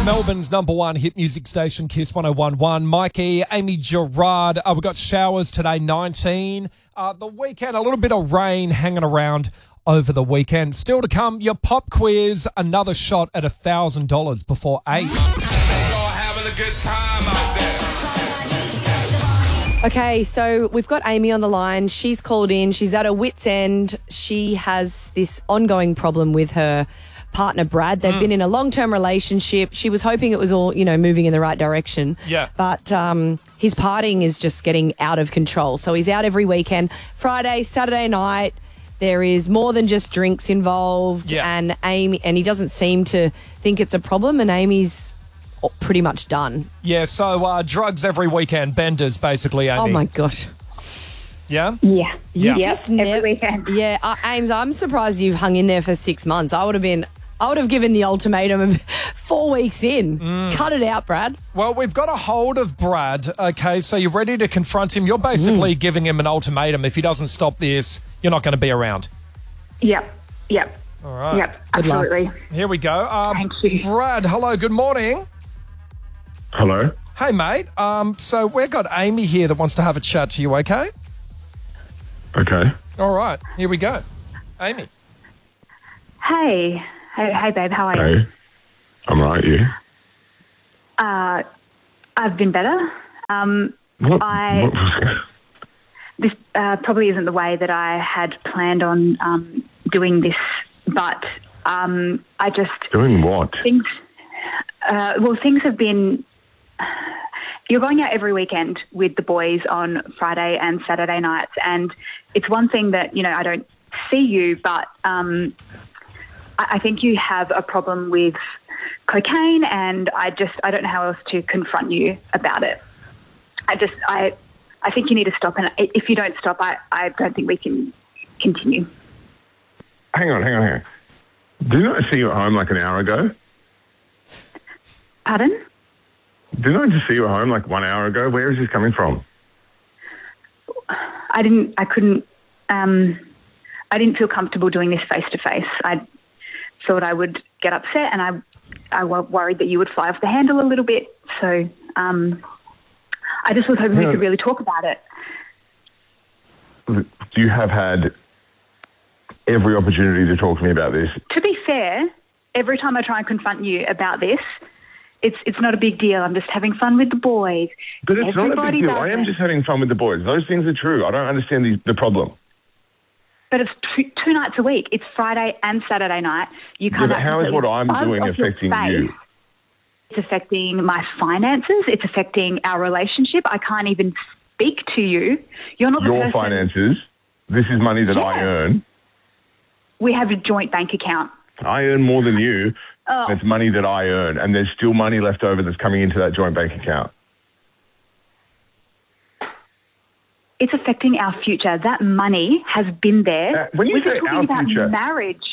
Melbourne's number one hit music station, Kiss 101.1. Mikey, Amy Gerard. We've got showers today, 19. The weekend, a little bit of rain hanging around over the weekend. Still to come, your pop quiz, another shot at $1,000 before 8. Having a good time out there. Okay, so we've got Amy on the line. She's called in. She's at her wit's end. She has this ongoing problem with her partner, Brad. They've been in a long-term relationship. She was hoping it was all, moving in the right direction. Yeah. But his partying is just getting out of control. So he's out every weekend. Friday, Saturday night, there is more than just drinks involved. Yeah. And he doesn't seem to think it's a problem, and Amy's pretty much done. Yeah, so drugs every weekend, benders basically, Amy. Oh, my God. Yeah? Yeah. You Yeah. just every never... weekend. Yeah, Ames, I'm surprised you've hung in there for 6 months. I would have given the ultimatum 4 weeks in. Cut it out, Brad. Well, we've got a hold of Brad, okay, so you're ready to confront him. You're basically giving him an ultimatum. If he doesn't stop this, you're not going to be around. Yep. All right. Yep. Good luck. Absolutely. Here we go. Thank you. Brad, hello, good morning. Hello. Hey, mate. So we've got Amy here that wants to have a chat to you, okay? Okay. All right, here we go. Amy. Hey, babe. How are you? Hey. I'm right, you? I've been better. What? I- What was This probably isn't the way that I had planned on doing this, but I just doing what? things. Things have been. You're going out every weekend with the boys on Friday and Saturday nights, and it's one thing that I don't see you, but I think you have a problem with cocaine, and I don't know how else to confront you about it. I think you need to stop, and if you don't stop, I don't think we can continue. Hang on. Didn't I see you at home like an hour ago? Pardon? Didn't I just see you at home like 1 hour ago? Where is this coming from? I didn't feel comfortable doing this face to face. I thought I would get upset, and I worried that you would fly off the handle a little bit. So I just was hoping we could really talk about it. You have had every opportunity to talk to me about this. To be fair, every time I try and confront you about this, it's not a big deal. I'm just having fun with the boys. But it's not a Everybody big deal. does I am it. just having fun with the boys. Those things are true. I don't understand the problem. But it's two nights a week. It's Friday and Saturday night. You Yeah, come but out how is what I'm completely doing buzzed off your affecting face. you? It's affecting my finances. It's affecting our relationship. I can't even speak to you. You're not the Your person. finances. This is money that I Yeah. earn. We have a joint bank account. I earn more than you. Oh. It's money that I earn, and there's still money left over that's coming into that joint bank account. It's affecting our future. That money has been there. When you We've say been our talking about future- marriage.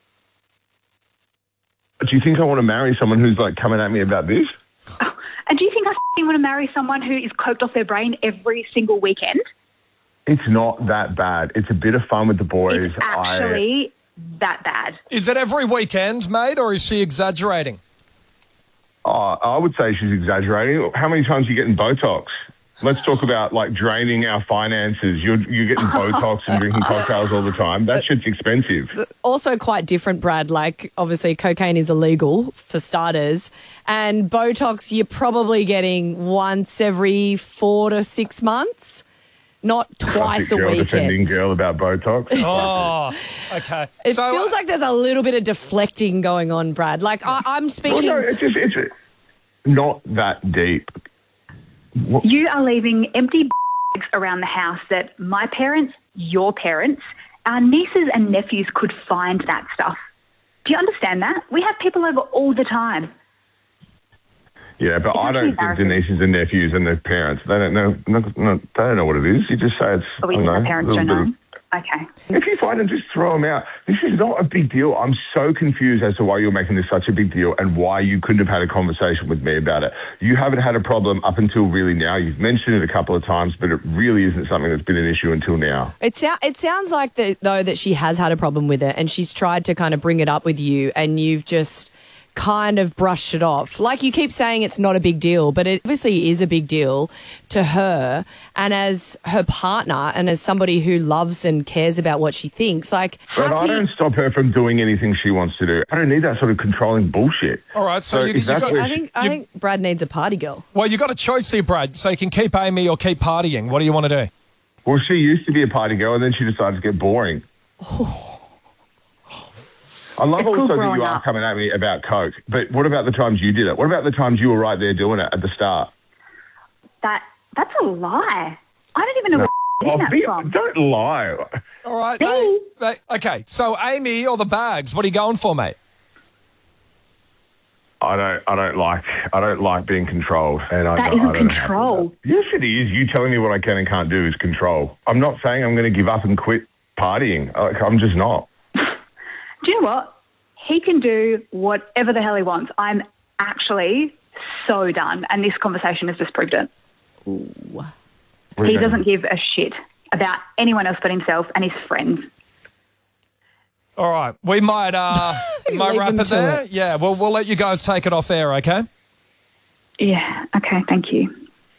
Do you think I want to marry someone who's like coming at me about this? Oh, and do you think I want to marry someone who is coked off their brain every single weekend? It's not that bad. It's a bit of fun with the boys. It's actually that bad. Is it every weekend, mate, or is she exaggerating? I would say she's exaggerating. How many times are you getting Botox? Let's talk about like draining our finances. You're getting Botox and drinking cocktails all the time. That shit's expensive. Also quite different, Brad. Like, obviously, cocaine is illegal for starters. And Botox, you're probably getting once every 4 to 6 months, not twice a Girl defending weekend. girl about Botox. Oh, okay. It feels like there's a little bit of deflecting going on, Brad. Like, I'm Well, speaking... no, it's not that deep. You are leaving empty bags around the house that my parents, your parents, our nieces and nephews could find that stuff. Do you understand that? We have people over all the time. Yeah, but It's I don't actually think the nieces and nephews and their parents, they don't know. They don't know what it is. You just say it's. But we I think don't our know, parents a little don't bit know. of- Okay. If you find them, just throw them out. This is not a big deal. I'm so confused as to why you're making this such a big deal and why you couldn't have had a conversation with me about it. You haven't had a problem up until really now. You've mentioned it a couple of times, but it really isn't something that's been an issue until now. It sounds like, though, that she has had a problem with it and she's tried to kind of bring it up with you and you've just kind of brushed it off. Like, you keep saying it's not a big deal, but it obviously is a big deal to her. And as her partner and as somebody who loves and cares about what she thinks, like, But I don't stop her from doing anything she wants to do. I don't need that sort of controlling bullshit. All right, so you that's got, where I think Brad needs a party girl. well, you got a choice here, Brad. So you can keep Amy or keep partying. What do you want to do? Well, she used to be a party girl, and then she decided to get boring. I love It's cool also that growing you are up. coming at me about Coke, but what about the times you did it? What about the times you were right there doing it at the start? That's a lie. I don't even know where Oh, that's from. don't lie. All right. Me? Okay, so Amy or the bags, what are you going for, mate? I don't like being controlled, and That I isn't don't have control. that. Yes, it is. You telling me what I can and can't do is control. I'm not saying I'm going to give up and quit partying. I'm just not. Do you know what? He can do whatever the hell he wants. I'm actually so done, and this conversation has just proved it. He doesn't give a shit about anyone else but himself and his friends. All right, we might Leave wrap them it to there. it. Yeah, we'll let you guys take it off air, okay? Yeah, okay, thank you.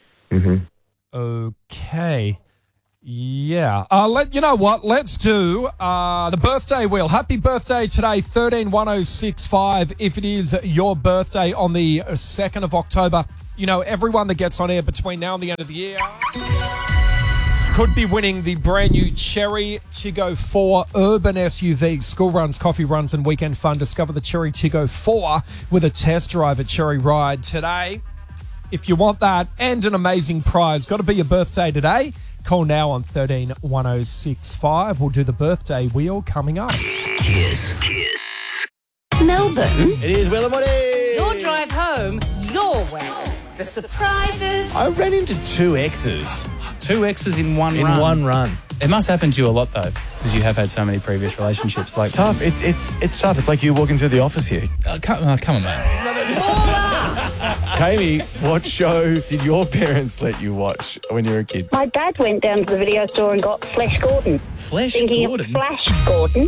Okay. Yeah. You know what? Let's do the birthday wheel. Happy birthday today, 131065. If it is your birthday on the 2nd of October, you know, everyone that gets on air between now and the end of the year could be winning the brand new Cherry Tiggo 4 urban SUV. School runs, coffee runs, and weekend fun. Discover the Cherry Tiggo 4 with a test drive at Cherry Ride today. If you want that and an amazing prize, got to be your birthday today. Call now on 131065. We'll do the birthday wheel coming up. Kiss. Melbourne. It is Will and Woody. Your drive home, your way. The surprises. I ran into two exes Two exes in one in run. one run. It must happen to you a lot, though, because you have had so many previous relationships. Like, It's tough. It's tough. It's like you walking through the office here. come on, man. Tammy, what show did your parents let you watch when you were a kid? My dad went down to the video store and got Flash Gordon. Flesh Thinking Gordon. of Flash Gordon.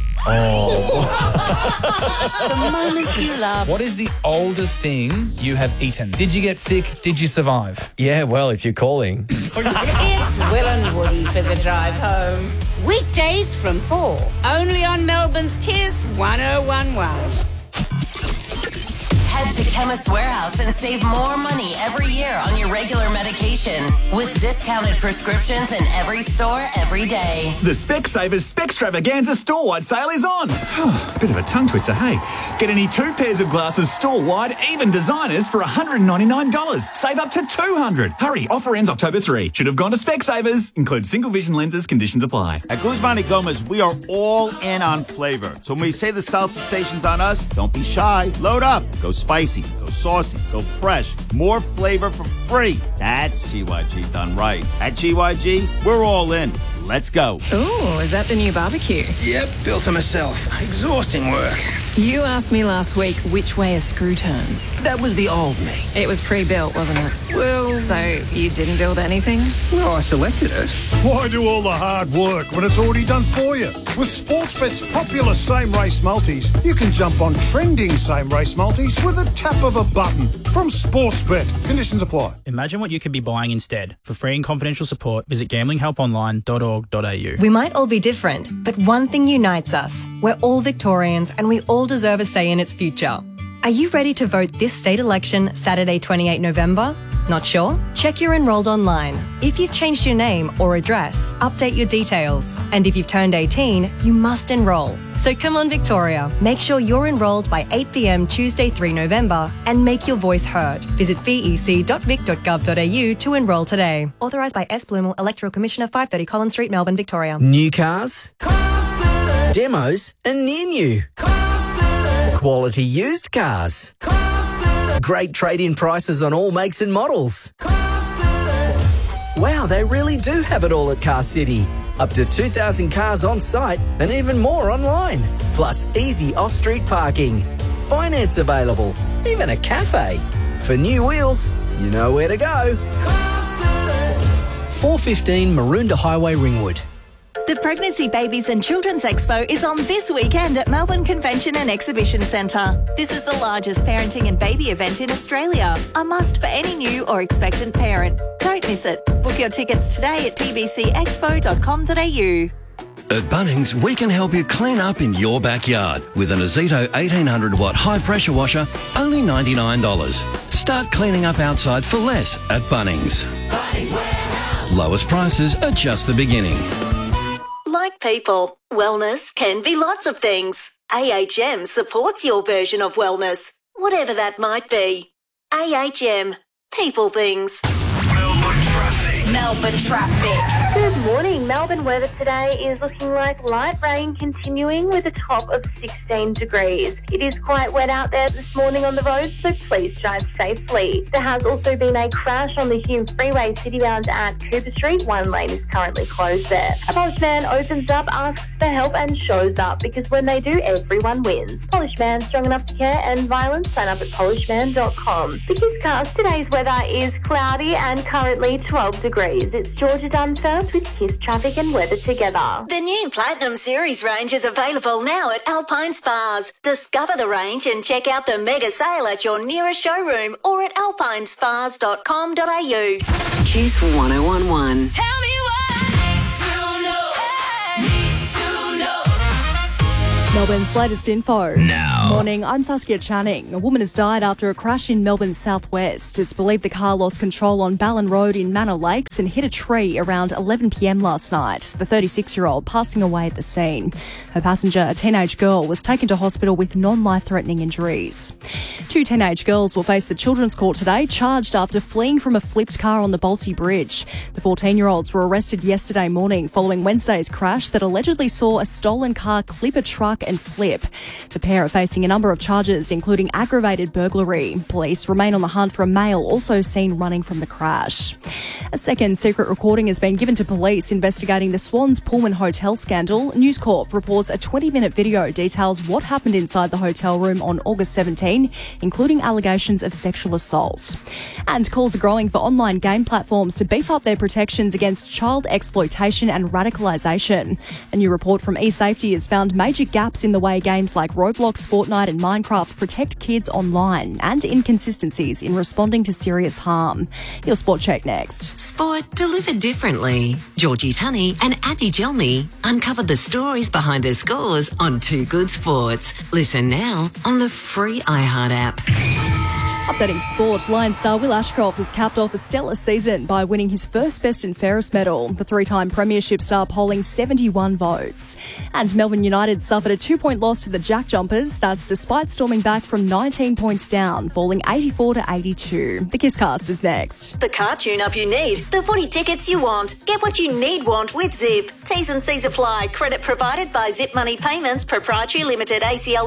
The moments you love. What is the oldest thing you have eaten? Did you get sick? Did you survive? Yeah, well, if you're calling. It's Will and Woody for the drive home. Weekdays from 4. Only on Melbourne's Kiss 1011. Head to Chemist Warehouse and save more money every year on your regular medication with discounted prescriptions in every store every day. The Specsavers Specstravaganza store-wide sale is on. Bit of a tongue twister, hey. Get any 2 pairs of glasses store-wide, even designers, for $199. Save up to $200. Hurry, offer ends October 3. Should have gone to Specsavers. Includes single vision lenses, conditions apply. At Guzman y Gomez, we are all in on flavor. So when we say the salsa station's on us, don't be shy. Load up. Go spicy, go saucy, go fresh. More flavor for free. That's GYG done right. At GYG, we're all in. Let's go. Ooh, is that the new barbecue? Yep, built it myself. Exhausting work. You asked me last week which way a screw turns. That was the old me. It was pre-built, wasn't it? Well... So you didn't build anything? Well, I selected it. Why do all the hard work when it's already done for you? With Sportsbet's popular same-race multis, you can jump on trending same-race multis with a tap of a button. From Sportsbet. Conditions apply. Imagine what you could be buying instead. For free and confidential support, visit gamblinghelponline.org.au. We might all be different, but one thing unites us. We're all Victorians and we all deserve a say in its future. Are you ready to vote this state election Saturday, 28 November? Not sure? Check you're enrolled online. If you've changed your name or address, update your details. And if you've turned 18, you must enrol. So come on, Victoria. Make sure you're enrolled by 8 p.m. Tuesday, 3 November and make your voice heard. Visit vec.vic.gov.au to enrol today. Authorised by S. Blumel, Electoral Commissioner, 530 Collins Street, Melbourne, Victoria. New cars, demos, and near new. Quality used cars. Great trade-in prices on all makes and models. Wow, they really do have it all at Car City. Up to 2,000 cars on site and even more online. Plus easy off-street parking. Finance available. Even a cafe. For new wheels, you know where to go. 415 Maroondah Highway, Ringwood. The Pregnancy, Babies and Children's Expo is on this weekend at Melbourne Convention and Exhibition Centre. This is the largest parenting and baby event in Australia. A must for any new or expectant parent. Don't miss it. Book your tickets today at pbcexpo.com.au. At Bunnings, we can help you clean up in your backyard with an Azito 1800 watt high pressure washer, only $99. Start cleaning up outside for less at Bunnings. Lowest prices are just the beginning. Like people, wellness can be lots of things. AHM supports your version of wellness, whatever that might be. AHM, people things. Melbourne traffic. Good morning. Melbourne weather today is looking like light rain continuing with a top of 16 degrees. It is quite wet out there this morning on the road, so please drive safely. There has also been a crash on the Hume Freeway citybound at Cooper Street. One lane is currently closed there. A postman opens up, asks for help and shows up because when they do, everyone wins. Polish Man, strong enough to care and violence. Sign up at polishman.com. The Kisscast, today's weather is cloudy and currently 12 degrees. It's Georgia Dunn first with Kiss traffic and weather together. The new Platinum Series range is available now at Alpine Spas. Discover the range and check out the mega sale at your nearest showroom or at alpinespas.com.au. Kiss 1011. Tell me Melbourne's latest info. Now. Morning, I'm Saskia Channing. A woman has died after a crash in Melbourne's southwest. It's believed the car lost control on Ballon Road in Manor Lakes and hit a tree around 11 p.m. last night. The 36-year-old passing away at the scene. Her passenger, a teenage girl, was taken to hospital with non-life-threatening injuries. 2 teenage girls will face the Children's Court today, charged after fleeing from a flipped car on the Balti Bridge. The 14-year-olds were arrested yesterday morning following Wednesday's crash that allegedly saw a stolen car clip a truck and flip. The pair are facing a number of charges, including aggravated burglary. Police remain on the hunt for a male also seen running from the crash. A second secret recording has been given to police investigating the Swans Pullman Hotel scandal. News Corp reports a 20-minute video details what happened inside the hotel room on August 17, including allegations of sexual assault. And calls are growing for online game platforms to beef up their protections against child exploitation and radicalisation. A new report from eSafety has found major gaps in the way games like Roblox, Fortnite and Minecraft protect kids online and inconsistencies in responding to serious harm. Your Sport Check next. Sport delivered differently. Georgie Tunney and Abby Gelmy uncovered the stories behind the scores on Too Good Sports. Listen now on the free iHeart app. Updating sport, Lion star Will Ashcroft has capped off a stellar season by winning his first Best and Fairest medal. The 3-time premiership star polling 71 votes. And Melbourne United suffered a 2-point loss to the Jack Jumpers. That's despite storming back from 19 points down, falling 84 to 82. The Kisscast is next. The car tune-up you need, the footy tickets you want. Get what you need want with Zip. T's and C's apply. Credit provided by Zip Money Payments, Proprietary Limited, ACL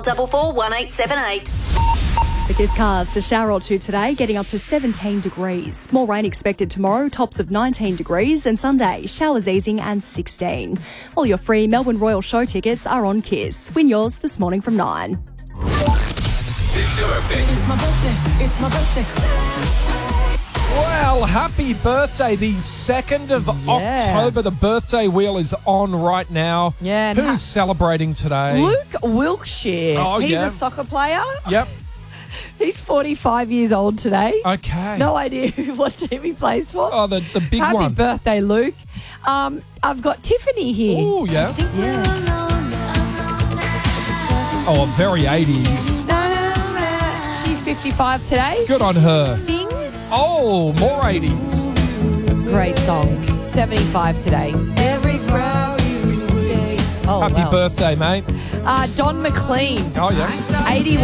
441878. The Kisscast, a shower or two today, getting up to 17 degrees. More rain expected tomorrow, tops of 19 degrees, and Sunday, showers easing and 16. All your free Melbourne Royal Show tickets are on Kiss. Win yours this morning from 9. It's your birthday. It's my birthday. It's my birthday. Well, happy birthday, the 2nd of October. The birthday wheel is on right now. Yeah. Who's celebrating today? Luke Wilkshire. Oh, He's yeah. a soccer player. Yep. He's 45 years old today. Okay. No idea what team he plays for. Oh, the big Happy one. Happy birthday, Luke. I've got Tiffany here. Oh, yeah. Yeah. Oh, very 80s. She's 55 today. Good on her. Sting. Oh, more 80s. Great song. 75 today. Every Friday. Oh, Happy wow. birthday, mate. Don McLean. Oh, yeah. 81.